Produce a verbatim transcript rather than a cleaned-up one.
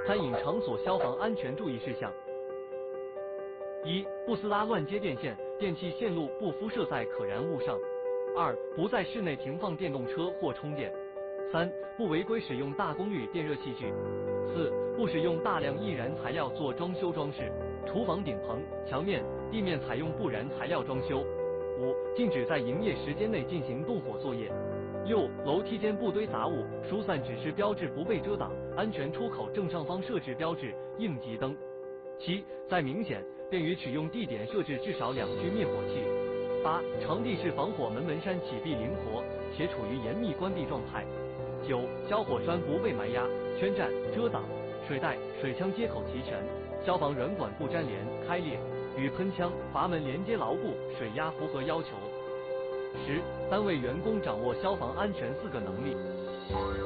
餐饮场所消防安全注意事项：一、不撕拉乱接电线，电器线路不敷设在可燃物上；二、不在室内停放电动车或充电；三、不违规使用大功率电热器具；四、不使用大量易燃材料做装修装饰，厨房顶棚、墙面、地面采用不燃材料装修；五、禁止在营业时间内进行动火作业；六、楼梯间不堆杂物，疏散指示标志不被遮挡，安全出口正上方设置标志、应急灯；七、在明显便于取用地点设置至少两具灭火器；八、场地是防火门门扇启闭灵活，且处于严密关闭状态；九、消火栓不被埋压、圈占、遮挡，水带、水枪接口齐全，消防软管不粘连、开裂，与喷枪、阀门连接牢固，水压符合要求。十、单位员工掌握消防安全四个能力。